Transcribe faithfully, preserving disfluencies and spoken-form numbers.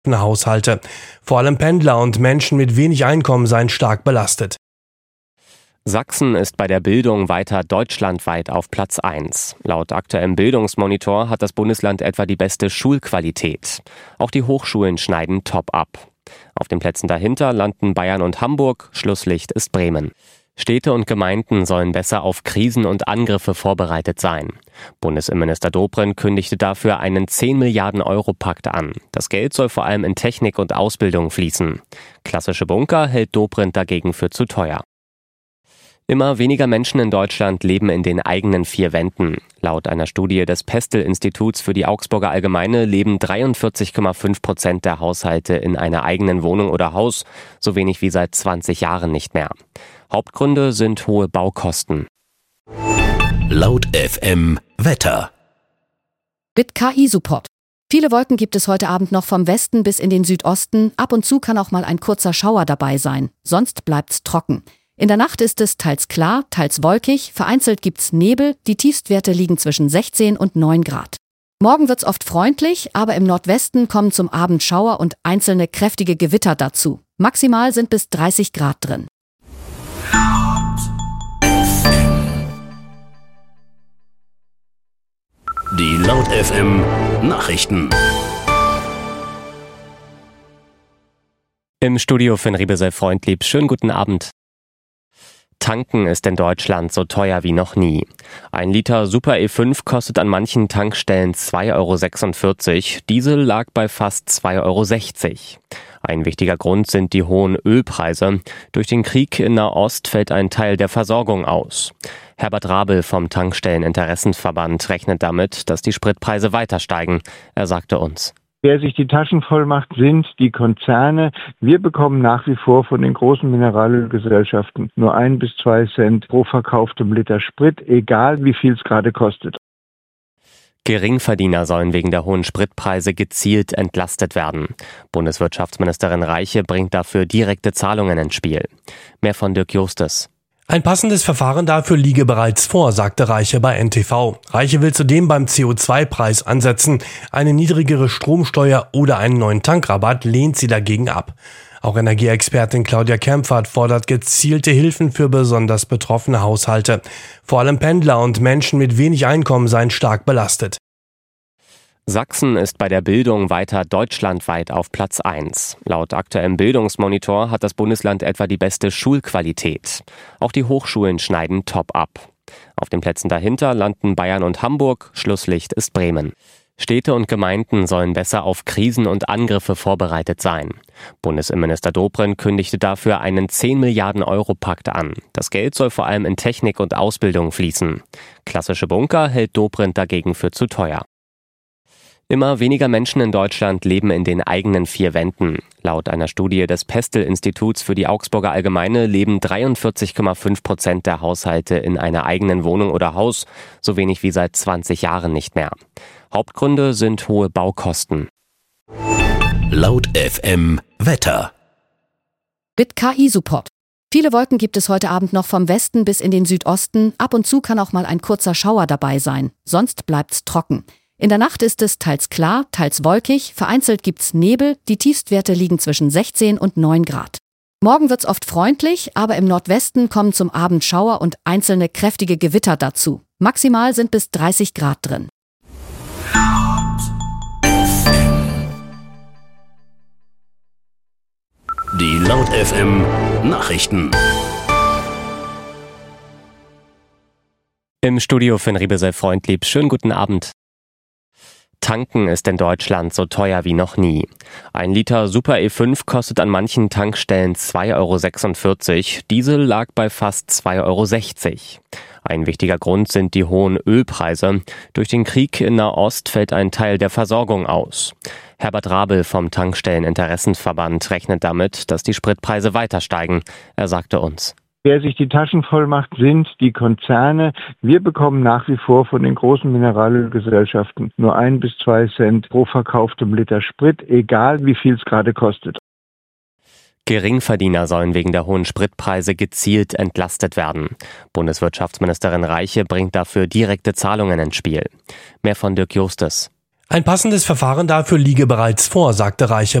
Haushalte. Vor allem Pendler und Menschen mit wenig Einkommen seien stark belastet. Sachsen ist bei der Bildung weiter deutschlandweit auf Platz eins. Laut aktuellem Bildungsmonitor hat das Bundesland etwa die beste Schulqualität. Auch die Hochschulen schneiden top ab. Auf den Plätzen dahinter landen Bayern und Hamburg, Schlusslicht ist Bremen. Städte und Gemeinden sollen besser auf Krisen und Angriffe vorbereitet sein. Bundesinnenminister Dobrindt kündigte dafür einen zehn Milliarden Euro Pakt an. Das Geld soll vor allem in Technik und Ausbildung fließen. Klassische Bunker hält Dobrindt dagegen für zu teuer. Immer weniger Menschen in Deutschland leben in den eigenen vier Wänden. Laut einer Studie des Pestel-Instituts für die Augsburger Allgemeine leben dreiundvierzig Komma fünf Prozent der Haushalte in einer eigenen Wohnung oder Haus, so wenig wie seit zwanzig Jahren nicht mehr. Hauptgründe sind hohe Baukosten. Laut F M Wetter. Mit K I-Support. Viele Wolken gibt es heute Abend noch vom Westen bis in den Südosten. Ab und zu kann auch mal ein kurzer Schauer dabei sein. Sonst bleibt's trocken. In der Nacht ist es teils klar, teils wolkig. Vereinzelt gibt's Nebel. Die Tiefstwerte liegen zwischen sechzehn und neun Grad. Morgen wird's oft freundlich, aber im Nordwesten kommen zum Abend Schauer und einzelne kräftige Gewitter dazu. Maximal sind bis dreißig Grad drin. Die Laut F M Nachrichten. Im Studio Finn Riebesel Freundlieb. Schönen guten Abend. Tanken ist in Deutschland so teuer wie noch nie. Ein Liter Super E fünf kostet an manchen Tankstellen zwei Euro sechsundvierzig. Diesel lag bei fast zwei Euro sechzig. Ein wichtiger Grund sind die hohen Ölpreise. Durch den Krieg in Nahost fällt ein Teil der Versorgung aus. Herbert Rabel vom Tankstelleninteressensverband rechnet damit, dass die Spritpreise weiter steigen. Er sagte uns: Wer sich die Taschen voll macht, sind die Konzerne. Wir bekommen nach wie vor von den großen Mineralölgesellschaften nur ein bis zwei Cent pro verkauftem Liter Sprit, egal wie viel es gerade kostet. Geringverdiener sollen wegen der hohen Spritpreise gezielt entlastet werden. Bundeswirtschaftsministerin Reiche bringt dafür direkte Zahlungen ins Spiel. Mehr von Dirk Justus. Ein passendes Verfahren dafür liege bereits vor, sagte Reiche bei N T V. Reiche will zudem beim C O zwei Preis ansetzen. Eine niedrigere Stromsteuer oder einen neuen Tankrabatt lehnt sie dagegen ab. Auch Energieexpertin Claudia Kempfert fordert gezielte Hilfen für besonders betroffene Haushalte. Vor allem Pendler und Menschen mit wenig Einkommen seien stark belastet. Sachsen ist bei der Bildung weiter deutschlandweit auf Platz eins. Laut aktuellem Bildungsmonitor hat das Bundesland etwa die beste Schulqualität. Auch die Hochschulen schneiden top ab. Auf den Plätzen dahinter landen Bayern und Hamburg, Schlusslicht ist Bremen. Städte und Gemeinden sollen besser auf Krisen und Angriffe vorbereitet sein. Bundesinnenminister Dobrindt kündigte dafür einen zehn Milliarden Euro Pakt an. Das Geld soll vor allem in Technik und Ausbildung fließen. Klassische Bunker hält Dobrindt dagegen für zu teuer. Immer weniger Menschen in Deutschland leben in den eigenen vier Wänden. Laut einer Studie des Pestel-Instituts für die Augsburger Allgemeine leben dreiundvierzig Komma fünf Prozent der Haushalte in einer eigenen Wohnung oder Haus, so wenig wie seit zwanzig Jahren nicht mehr. Hauptgründe sind hohe Baukosten. Laut F M Wetter. Mit K I-Support. Viele Wolken gibt es heute Abend noch vom Westen bis in den Südosten. Ab und zu kann auch mal ein kurzer Schauer dabei sein. Sonst bleibt's trocken. In der Nacht ist es teils klar, teils wolkig. Vereinzelt gibt's Nebel. Die Tiefstwerte liegen zwischen sechzehn und neun Grad. Morgen wird's oft freundlich, aber im Nordwesten kommen zum Abend Schauer und einzelne kräftige Gewitter dazu. Maximal sind bis dreißig Grad drin. Die Laut F M Nachrichten. Im Studio Finn Riebesel Freundlieb. Schönen guten Abend. Tanken ist in Deutschland so teuer wie noch nie. Ein Liter Super E fünf kostet an manchen Tankstellen zwei Euro sechsundvierzig. Diesel lag bei fast zwei Euro sechzig. Ein wichtiger Grund sind die hohen Ölpreise. Durch den Krieg in Nahost fällt ein Teil der Versorgung aus. Herbert Rabel vom Tankstelleninteressensverband rechnet damit, dass die Spritpreise weiter steigen. Er sagte uns: Wer sich die Taschen voll macht, sind die Konzerne. Wir bekommen nach wie vor von den großen Mineralölgesellschaften nur ein bis zwei Cent pro verkauftem Liter Sprit, egal wie viel es gerade kostet. Geringverdiener sollen wegen der hohen Spritpreise gezielt entlastet werden. Bundeswirtschaftsministerin Reiche bringt dafür direkte Zahlungen ins Spiel. Mehr von Dirk Justus. Ein passendes Verfahren dafür liege bereits vor, sagte Reiche